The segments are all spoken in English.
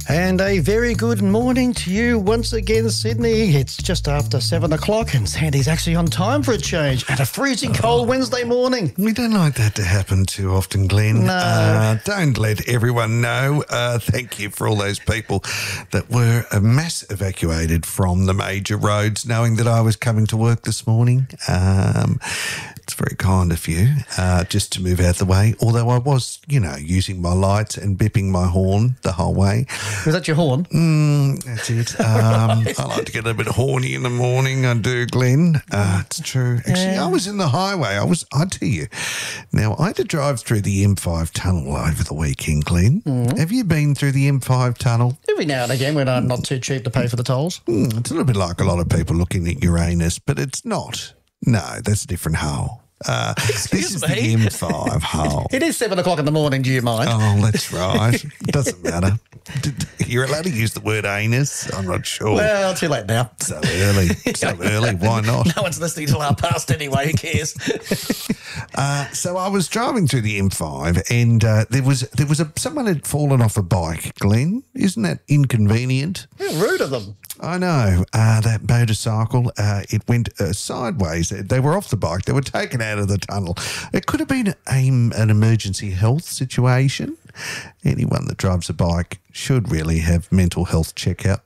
And a very good morning to you once again, Sydney. It's just after 7 o'clock and Sandy's actually on time for a change at a freezing cold Wednesday morning. We don't like that to happen too often, Glenn. No. Don't let everyone know. Thank you for all those people that were mass evacuated from the major roads, knowing that I was coming to work this morning. It's very kind of you, just to move out of the way, although I was, using my lights and bipping my horn the whole way. Was that your horn? That's it. I like to get a bit horny in the morning, I do, Glenn. It's true. Actually, I was in the highway. I tell you. Now, I had to drive through the M5 tunnel over the weekend, Glenn. Mm-hmm. Have you been through the M5 tunnel? Every now and again when I'm not too cheap to pay for the tolls. It's a little bit like a lot of people looking at Uranus, but it's not. No, that's a different hole. This is the M5 hole. It is 7 o'clock in the morning, do you mind? Oh, that's right. Doesn't matter. You're allowed to use the word anus? I'm not sure. Well, too late now. So early. Why not? No one's listening till our past anyway. Who cares? So I was driving through the M5 and there was someone had fallen off a bike, Glenn. Isn't that inconvenient? How rude of them. I know. That motorcycle, it went sideways. They were off the bike. They were taken out of the tunnel. It could have been an emergency health situation. Anyone that drives a bike should really have mental health checkup.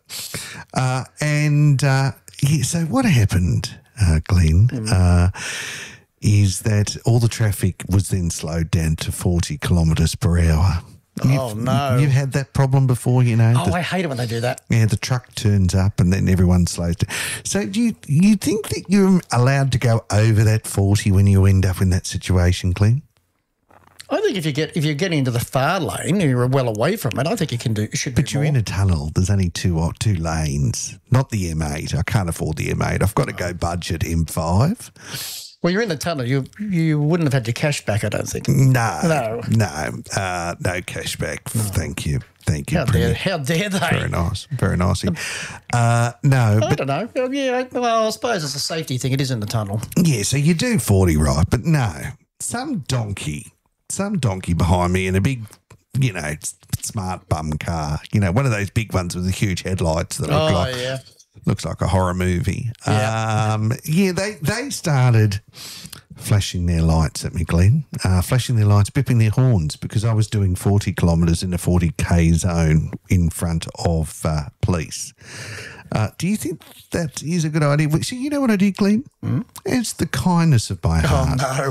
So what happened, Glenn, is that all the traffic was then slowed down to 40 kilometres per hour. No. You've had that problem before, I hate it when they do that. Yeah, the truck turns up and then everyone slows down. So do you think that you're allowed to go over that 40 when you end up in that situation, Glenn? I think if you're getting into the far lane and you're well away from it, I think you should be. But you're in a tunnel. There's only two lanes, not the M8. I can't afford the M8. I've got to go budget M5. Well, you're in the tunnel. You wouldn't have had your cash back, I don't think. No cash back. No. Thank you. How dare they? Very nice. Very nice. No. I don't know. Well, I suppose it's a safety thing. It is in the tunnel. Yeah, so you do 40 right, but no. Some donkey behind me in a big, smart bum car. One of those big ones with the huge headlights that looks like a horror movie. Yeah. They started flashing their lights at me, Glenn. Flashing their lights, bipping their horns because I was doing 40 kilometres in a 40k zone in front of police. Do you think that is a good idea? So you know what I did, Glenn? It's the kindness of my heart. Oh,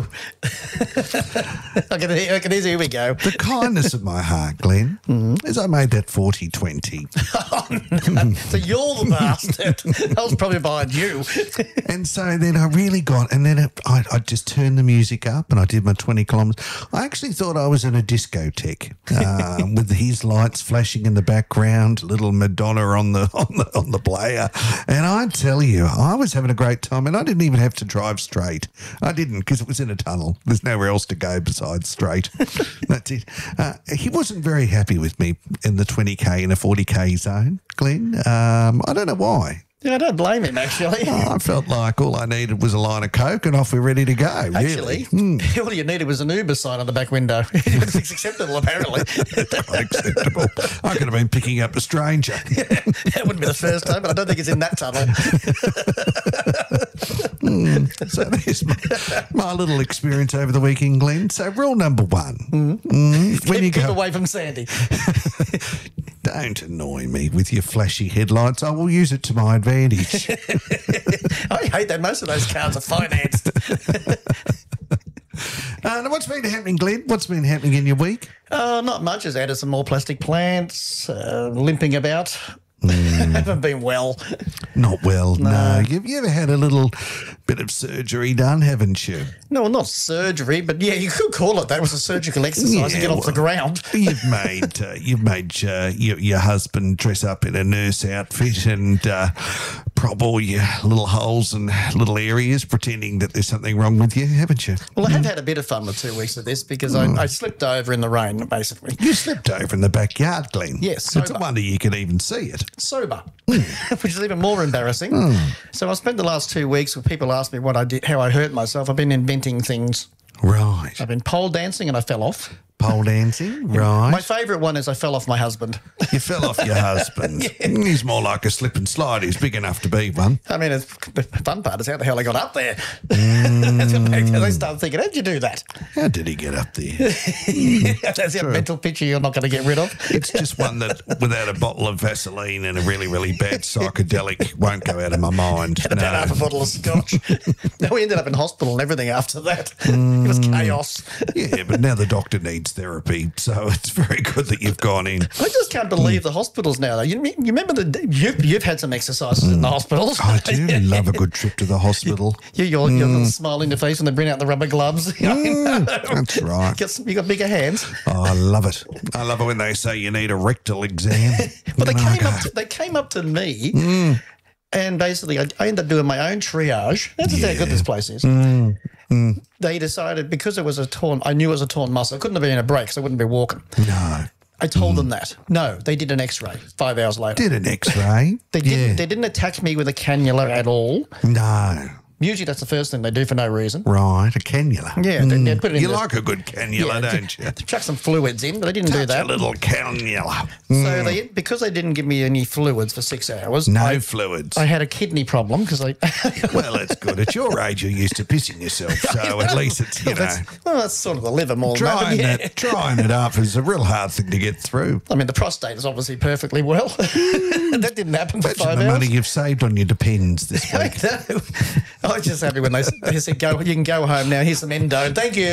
no. Here we go. The kindness of my heart, Glenn, is I made that 40-20. Oh, no. So you're the bastard. I was probably behind you. And so then I really got, and then I just turned the music up and I did my 20 kilometres. I actually thought I was in a discotheque with his lights flashing in the background, little Madonna on the player. And I tell you, I was having a great time and I didn't even have to drive straight. I didn't because it was in a tunnel. There's nowhere else to go besides straight. That's it. He wasn't very happy with me in the 20k and a 40k zone, Glenn. I don't know why. Yeah, I don't blame him, actually. I felt like all I needed was a line of Coke and off we're ready to go. Actually, all you needed was an Uber sign on the back window. It's acceptable, apparently. Quite acceptable. I could have been picking up a stranger. That wouldn't be the first time, but I don't think it's in that tunnel. So there's my little experience over the weekend, Glenn. So rule number one. When you keep away from Sandy. Don't annoy me with your flashy headlights. I will use it to my advantage. I hate that most of those cars are financed. Now what's been happening, Glenn? What's been happening in your week? Not much. Just added some more plastic plants, limping about. Haven't been well. Not well, no. You ever had a little bit of surgery done, haven't you? No, well, not surgery, but yeah, you could call it that. It was a surgical exercise to get off the ground. You've made your husband dress up in a nurse outfit and prob all your little holes and little areas, pretending that there's something wrong with you, haven't you? Well, I have had a bit of fun with 2 weeks of this because I slipped over in the rain, basically. You slipped over in the backyard, Glenn. Yes, sober. It's a wonder you can even see it. Sober, which is even more embarrassing. So I spent the last 2 weeks with people ask me what I did, how I hurt myself. I've been inventing things. Right. I've been pole dancing and I fell off. Pole dancing, right. My favourite one is I fell off my husband. You fell off your husband. He's more like a slip and slide. He's big enough to be one. I mean, the fun part is how the hell I got up there. They start thinking, how'd you do that? How did he get up there? That's a mental picture you're not going to get rid of. It's just one that, without a bottle of Vaseline and a really, really bad psychedelic, won't go out of my mind. And about half a bottle of scotch. No, we ended up in hospital and everything after that. It was chaos. Yeah, but now the doctor needs therapy, so it's very good that you've gone in. I just can't believe the hospitals now. You remember you've had some exercises in the hospitals. I do love a good trip to the hospital. You're smiling your face when they bring out the rubber gloves. That's right. You got bigger hands. Oh, I love it. I love it when they say you need a rectal exam. But they came up to me, and basically I ended up doing my own triage. That's just how good this place is. They decided because it was I knew it was a torn muscle. It couldn't have been a break, so I wouldn't be walking. No. I told them that. No, they did an X-ray 5 hours later. Did an X-ray? They didn't attack me with a cannula at all. No. Usually that's the first thing they do for no reason. Right, a cannula. Yeah, they put it in. You like a good cannula, don't you? Chuck some fluids in, but they didn't do that. A little cannula. So because they didn't give me any fluids for 6 hours. No fluids. I had a kidney problem because I. Well, that's good. At your age, you're used to pissing yourself, so at least it's, that's sort of the liver more trying it up is a real hard thing to get through. I mean, the prostate is obviously perfectly well. That didn't happen for 5 hours. The money you've saved on your Depends this week. I was just happy when they said, "Go, you can go home now. Here's some endo. Thank you."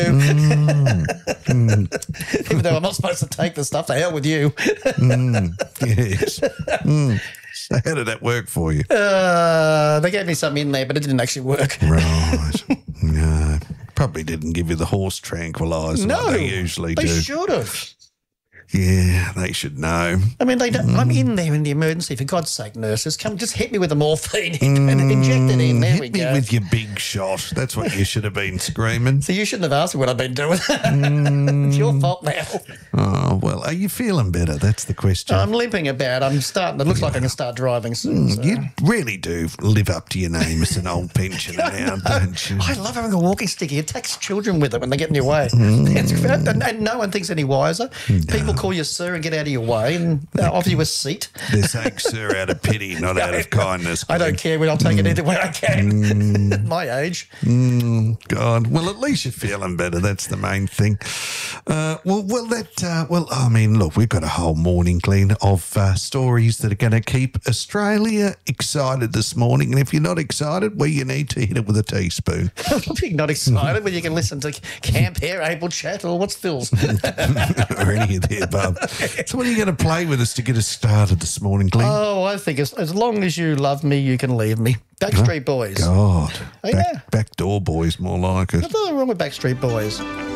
Even though I'm not supposed to take the stuff, to hell with you. Yes. So how did that work for you? They gave me some in there, but it didn't actually work. Right. No. Probably didn't give you the horse tranquilizer like they usually do. They should have. Yeah, they should know. I mean, they don't. I'm in there in the emergency. For God's sake, nurses, come just hit me with the morphine and inject it in. There we go. Hit me with your big shot. That's what you should have been screaming. So you shouldn't have asked me what I've been doing. It's your fault now. Oh, well, are you feeling better? That's the question. I'm limping about. I'm starting. It looks like I can start driving soon. So. You really do live up to your name as an old pensioner now, don't you? I love having a walking stick. It takes children with it when they get in your way. And no one thinks any wiser. People call you sir and get out of your way and offer you a seat. They're saying sir out of pity, not out of kindness. I don't care. I'll take it either way I can. At my age. God. Well, at least you're feeling better. That's the main thing. I mean, look, we've got a whole morning, Glenn, of stories that are going to keep Australia excited this morning. And if you're not excited, well, you need to hit it with a teaspoon. I'm not excited, but you can listen to Camp Air, Able Chat, or what's Phil's. Or any of the above. So what are you going to play with us to get us started this morning, Glenn? Oh, I think as long as you love me, you can leave me. Backstreet Boys. God. Oh, yeah. Backdoor Boys, more like it. There's nothing wrong with Backstreet Boys.